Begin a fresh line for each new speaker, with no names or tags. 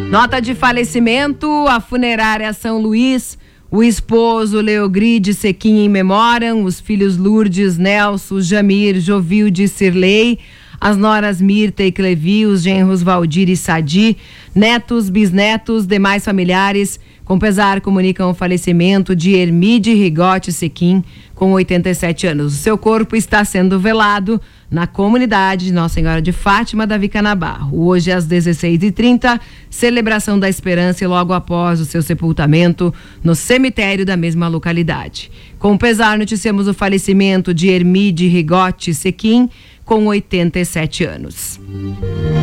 Nota de falecimento, a funerária São Luís, o esposo Leogride Sequim in memoriam, os filhos Lourdes, Nelson, Jamir, Jovilde e Cirlei, as noras Mirta e Clevi, os genros Valdir e Sadi, netos, bisnetos, demais familiares, com pesar comunicam o falecimento de Hermide Rigote Sequim, com 87 anos. O seu corpo está sendo velado na comunidade de Nossa Senhora de Fátima da Vicanabarro. Hoje às 16h30, celebração da Esperança e logo após o seu sepultamento no cemitério da mesma localidade. Com pesar, noticiamos o falecimento de Hermide Rigote Sequim, com 87 anos.